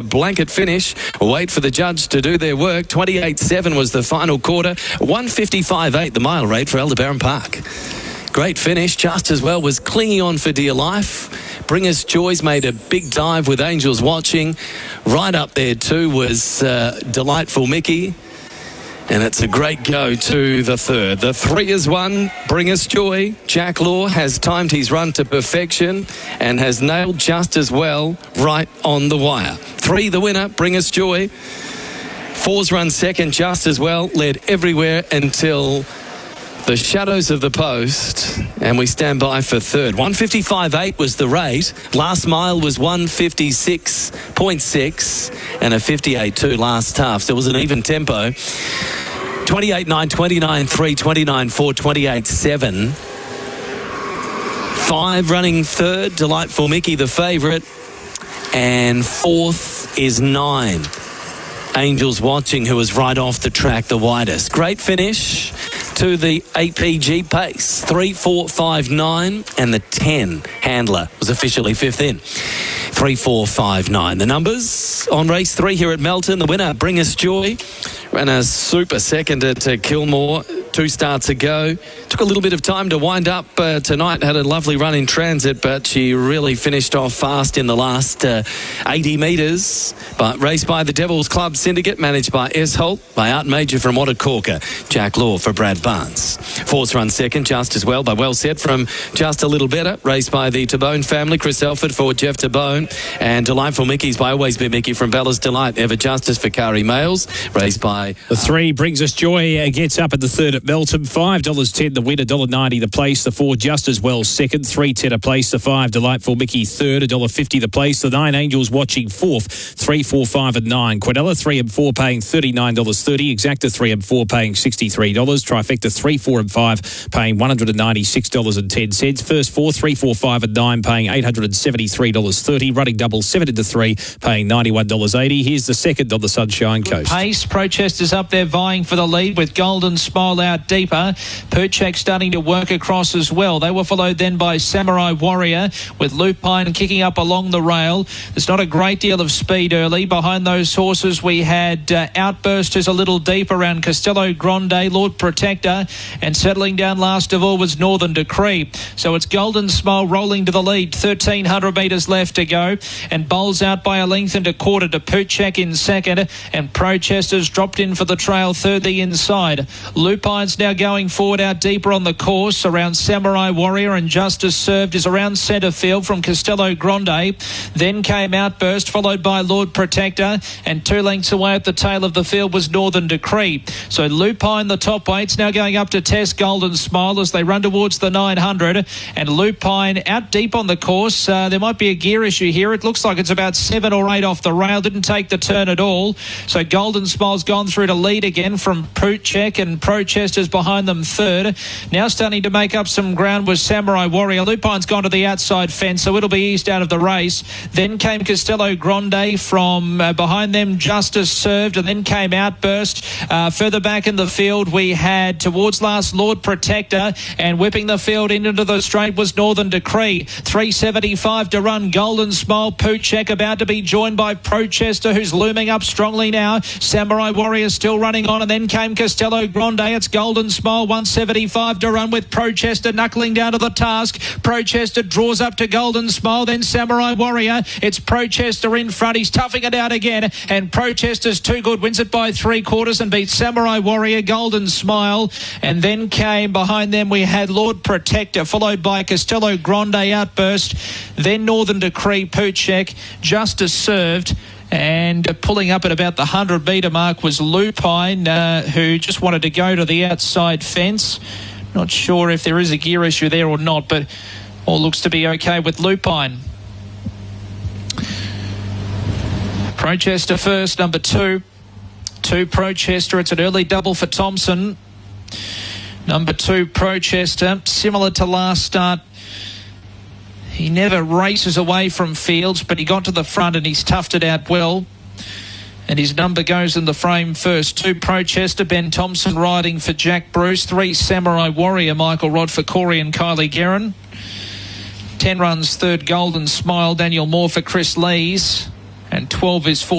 blanket finish. Wait for the judge to do their work. 28.7 was the final quarter. 155.8 the mile rate for Aldebaran Park. Great finish. Just As Well was clinging on for dear life. Bring Us Joy's made a big dive with Angels Watching. Right up there too was Delightful Mickey. And it's a great go to the third. The 3 is 1. Bring Us Joy. Jack Law has timed his run to perfection and has nailed Just As Well right on the wire. 3 the winner, Bring Us Joy. 4's run second, Just As Well. Led everywhere until the shadows of the post, and we stand by for third. 155.8 was the rate. Last mile was 156.6 and a 58.2 last half. So it was an even tempo. 28.9, 29.3, 29.4, 28.7. 5 running third, Delightful Mickey, the favourite. And 4th is 9. Angels Watching, who was right off the track, the widest. Great finish to the APG pace. 3, 4, 5, 9, and the 10 Handler was officially 5th in. 3, 4, 5, 9. The numbers on race 3 here at Melton. The winner, Bring Us Joy, ran a super second at Kilmore 2 starts ago. Took a little bit of time to wind up tonight. Had a lovely run in transit, but she really finished off fast in the last 80 metres. But raced by the Devils Club Syndicate, managed by S. Holt, by Art Major from Wattacorka, Jack Law for Brad Barnes. 4's run second, Just As Well by Well Set from Just a Little Better, raced by the Tabone family, Chris Elford for Jeff Tabone, and Delightful Mickey's by Always Be Mickey from Bella's Delight, Ever Justice for Kari Males, raced by... The 3 Brings Us Joy gets up at the third at Melton. $5.10 the winner, $1.90 the place. The 4 Just As Well second, $3.10 a place. The 5 Delightful Mickey third, $1.50 the place. The 9 Angels Watching fourth, 3, 4, 5 and 9. Quinella 3 and 4 paying $39.30. Exacta 3 and 4 paying $63. Trifecta 3, 4 and 5 paying $196.10. First 4, 3, 4, 5 and 9 paying $873.30. Running double 7 into 3 paying $91.80. Here's the second on the Sunshine Coast. Pace, Prochester's up there vying for the lead with Golden Smile out deeper. Perchek starting to work across as well. They were followed then by Samurai Warrior with Lupine kicking up along the rail. There's not a great deal of speed early. Behind those horses we had Outburst is a little deep around Castello Grande, Lord Protector, and settling down last of all was Northern Decree. So it's Golden Smile rolling to the lead. 1,300 metres left to go, and bowls out by a length and a quarter to Perchek in second, and Prochester's dropped in for the trail third the inside. Lupine's now going forward out deeper on the course around Samurai Warrior, and Justice Served is around centre field from Castello Grande. Then came Outburst, followed by Lord Protector, and 2 lengths away at the tail of the field was Northern Decree. So Lupine, the top weights, now going up to test Golden Smile as they run towards the 900, and Lupine out deep on the course. There might be a gear issue here. It looks like it's about 7 or 8 off the rail. Didn't take the turn at all. So Golden Smile's gone through to lead again from Perchek, and Prochester's behind them third. Now starting to make up some ground was Samurai Warrior. Lupine's gone to the outside fence, so it'll be eased out of the race. Then came Castello Grande from behind them, Justice Served, and then came Outburst. Further back in the field we had towards last Lord Protector, and whipping the field into the straight was Northern Decree. 3.75 to run, Golden Smile. Perchek about to be joined by Prochester, who's looming up strongly now. Samurai Warrior still running on, and then came Castello Grande. It's Golden Smile, 1.75 to run with Prochester knuckling down to the task. Prochester draws up to Golden Smile, then Samurai Warrior. It's Prochester in front. He's toughing it out again, and Prochester's too good, wins it by 3/4 and beats Samurai Warrior, Golden Smile. And then came behind them we had Lord Protector, followed by Castello Grande, Outburst, then Northern Decree, Perchek, Justice Served. And pulling up at about the 100-metre mark was Lupine, who just wanted to go to the outside fence. Not sure if there is a gear issue there or not, but all looks to be okay with Lupine. Prochester first, number 2. 2 Prochester. It's an early double for Thompson. Number 2 Prochester, similar to last start. He never races away from fields, but he got to the front and he's toughed it out well. And his number goes in the frame first. 2 Prochester, Ben Thompson riding for Jack Bruce. 3 Samurai Warrior, Michael Rod for Corey and Kylie Guerin. 10 runs third, Golden Smile, Daniel Moore for Chris Lees. And 12 is 4.